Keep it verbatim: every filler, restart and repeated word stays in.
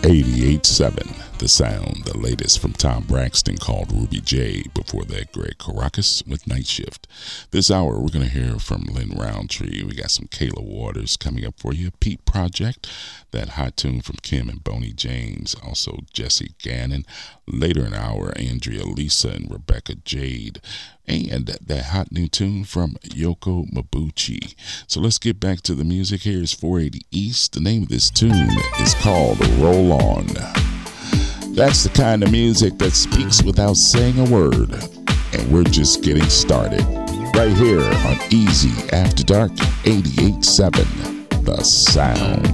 eighty-eight seven, The Sound, the latest from Tom Braxton called Ruby J. Before that, Greg Caracas with Night Shift. This hour, we're going to hear from Lynn Roundtree. We got some Kayla Waters coming up for you. Pete Project, that hot tune from Kim and Boney James. Also, Jesse Gannon. Later in the hour, Andrea Lisa and Rebecca Jade. And that hot new tune from Yoko Mabuchi. So let's get back to the music. Here's four eighty East. The name of this tune is called Roll On. That's the kind of music that speaks without saying a word. And we're just getting started. Right here on Easy After Dark eighty-eight seven, The Sound.